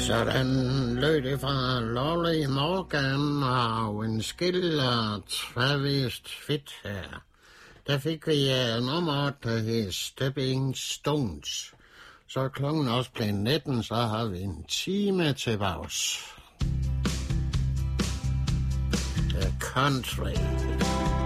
Sådan lød det fra Lolly Morgan og en skiller Travis Fitt her. Der fik vi nummeret, der hed Stepping Stones. Så er klokken også blevet 19, så har vi en time til pause. Country.